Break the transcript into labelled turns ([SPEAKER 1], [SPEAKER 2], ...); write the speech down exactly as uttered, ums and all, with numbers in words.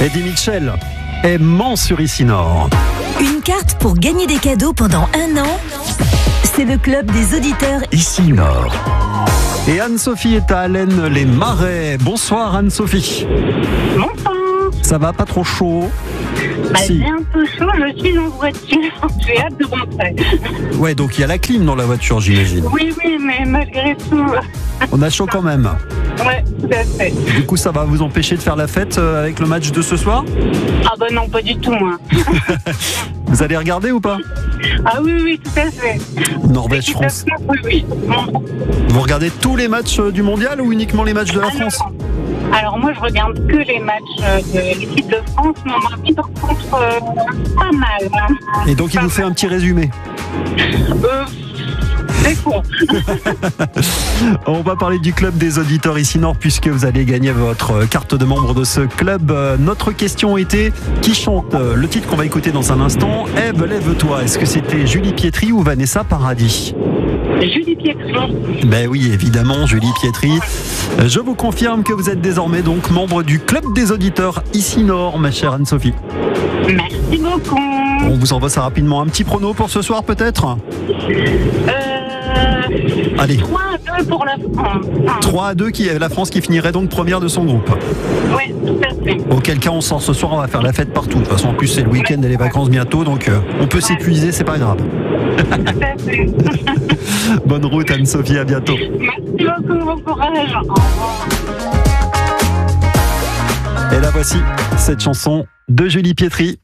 [SPEAKER 1] Eddie Mitchell est Mans-sur-Ici-Nord.
[SPEAKER 2] Une carte pour gagner des cadeaux pendant un an. C'est le club des auditeurs
[SPEAKER 1] Ici Nord. Et Anne-Sophie est à Allen les Marais. Bonsoir Anne-Sophie.
[SPEAKER 3] Bonsoir.
[SPEAKER 1] Ça va, pas trop chaud?
[SPEAKER 3] Bah,
[SPEAKER 1] Si.
[SPEAKER 3] C'est un peu chaud, je suis en voiture, j'ai hâte de rentrer.
[SPEAKER 1] Ouais, donc il y a la clim dans la voiture, j'imagine.
[SPEAKER 3] Oui, oui, mais malgré tout,
[SPEAKER 1] On a chaud quand même.
[SPEAKER 3] ouais, tout à fait.
[SPEAKER 1] Du coup, ça va vous empêcher de faire la fête euh, avec le match de ce soir?
[SPEAKER 3] Ah bah non, pas du tout, moi.
[SPEAKER 1] Vous allez regarder ou pas?
[SPEAKER 3] Ah oui, oui, tout à fait.
[SPEAKER 1] Norvège-France.
[SPEAKER 3] Oui, oui. Bon.
[SPEAKER 1] Vous regardez tous les matchs euh, du mondial ou uniquement les matchs de la
[SPEAKER 3] Ah,
[SPEAKER 1] France?
[SPEAKER 3] non. Alors moi, je regarde que les matchs euh, de l'équipe de France, mais on m'a dit par contre euh, pas mal. Hein.
[SPEAKER 1] Et donc il vous fait un petit résumé.
[SPEAKER 3] Euh, c'est court.
[SPEAKER 1] On va parler du club des auditeurs Ici Nord puisque vous allez gagner votre carte de membre de ce club. Euh, Notre question était qui chante euh, le titre qu'on va écouter dans un instant. Ève, lève-toi. Est-ce que c'était Julie Pietri ou Vanessa Paradis?
[SPEAKER 3] Julie Pietri.
[SPEAKER 1] Ben oui, évidemment, Julie Pietri. Euh, Je vous confirme que vous êtes désormais donc membre du club des auditeurs Ici Nord, ma chère Anne-Sophie.
[SPEAKER 3] Merci beaucoup.
[SPEAKER 1] On vous envoie ça rapidement. Un petit prono pour ce soir peut-être?
[SPEAKER 3] Euh,
[SPEAKER 1] Allez.
[SPEAKER 3] trois à deux pour la France.
[SPEAKER 1] trois à deux, qui est la France qui finirait donc première de son groupe.
[SPEAKER 3] Oui, tout à fait.
[SPEAKER 1] Auquel cas on sort ce soir, on va faire la fête partout. De toute façon, en plus c'est le week-end et les vacances bientôt, donc euh, on peut s'épuiser, c'est pas grave.
[SPEAKER 3] Tout à fait.
[SPEAKER 1] Bonne route Anne-Sophie, à bientôt.
[SPEAKER 3] Merci beaucoup, bon courage. Au revoir.
[SPEAKER 1] Et la voici, cette chanson de Julie Pietri.